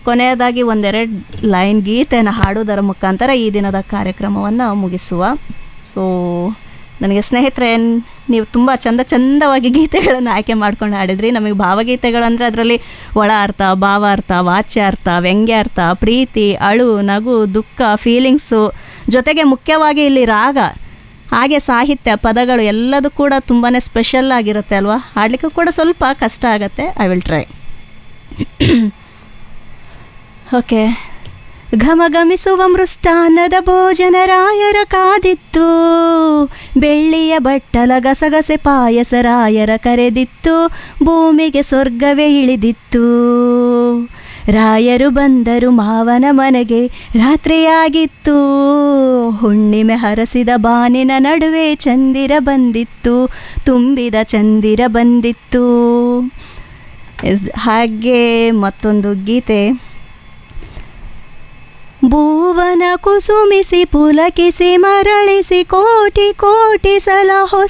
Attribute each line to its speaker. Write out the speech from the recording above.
Speaker 1: ಕೊನೆಯದಾಗಿ ಒಂದೆರಡು ಲೈನ್ ಗೀತೆಯನ್ನು ಹಾಡುವುದರ ಮುಖಾಂತರ ಈ ದಿನದ ಕಾರ್ಯಕ್ರಮವನ್ನು ಮುಗಿಸುವ. ಸೊ ನನಗೆ ಸ್ನೇಹಿತರೆ, ನೀವು ತುಂಬ ಚಂದವಾಗಿ ಗೀತೆಗಳನ್ನು ಆಯ್ಕೆ ಮಾಡ್ಕೊಂಡು ಹಾಡಿದ್ರಿ. ನಮಗೆ ಭಾವಗೀತೆಗಳಂದರೆ ಅದರಲ್ಲಿ ಒಳ ಅರ್ಥ, ಭಾವಾರ್ಥ, ವಾಚ್ಯಾರ್ಥ, ವ್ಯಂಗ್ಯಾರ್ಥ, ಪ್ರೀತಿ, ಅಳು, ನಗು, ದುಃಖ, ಫೀಲಿಂಗ್ಸು, ಜೊತೆಗೆ ಮುಖ್ಯವಾಗಿ ಇಲ್ಲಿ ರಾಗ, ಹಾಗೆ ಸಾಹಿತ್ಯ, ಪದಗಳು ಎಲ್ಲದೂ ಕೂಡ ತುಂಬಾ ಸ್ಪೆಷಲ್ ಆಗಿರುತ್ತೆ ಅಲ್ವಾ. ಹಾಡಲಿಕ್ಕೂ ಕೂಡ ಸ್ವಲ್ಪ ಕಷ್ಟ ಆಗುತ್ತೆ. I will try. ಓಕೆ. ಘಮಘಮಿಸುವ ಮೃಷ್ಟಾನ್ನದ ಭೋಜನ ರಾಯರ ಕಾದಿತ್ತು, ಬೆಳ್ಳಿಯ ಬಟ್ಟಲ ಗಸಗಸೆ ಪಾಯಸ ರಾಯರ ಕರೆದಿತ್ತು, ಭೂಮಿಗೆ ಸ್ವರ್ಗವೇ ಇಳಿದಿತ್ತು. ರಾಯರು ಬಂದರು ಮಾವನ ಮನೆಗೆ, ರಾತ್ರಿಯಾಗಿತ್ತು, ಹುಣ್ಣಿಮೆ ಹರಸಿದ ಬಾನಿನ ನಡುವೆ ಚಂದಿರ ಬಂದಿತ್ತು, ತುಂಬಿದ ಚಂದಿರ ಬಂದಿತ್ತು. ಹಾಗೆ ಮತ್ತೊಂದು ಗೀತೆ. ಭುವನ ಕುಸುಮಿಸಿ ಪುಲಕಿಸಿ ಮರಳಿಸಿ ಕೋಟಿ ಕೋಟಿ ಸಲ ಹೊಸ